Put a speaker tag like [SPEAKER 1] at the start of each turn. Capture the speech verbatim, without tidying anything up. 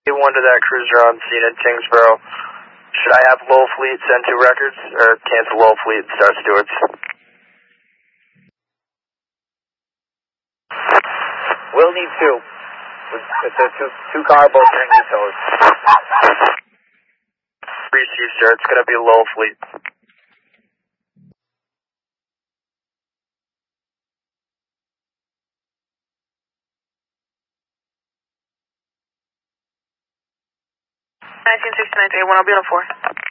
[SPEAKER 1] one to that cruiser on scene in Kingsborough. Should I have low fleet send to records, or cancel low fleet and start Stewart's?
[SPEAKER 2] We'll need two. If there's two, two car boats during these tows.
[SPEAKER 1] Receive, sir. It's going to be low fleet.
[SPEAKER 3] nineteen sixty-nine to A one, I'll be on four.